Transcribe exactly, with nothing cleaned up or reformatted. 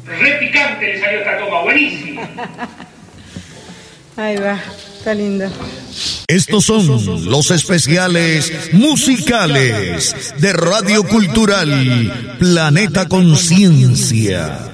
Re picante le salió esta toma, buenísima. Ahí va, está lindo. Estos son los especiales musicales de Radio Cultural Planeta Conciencia.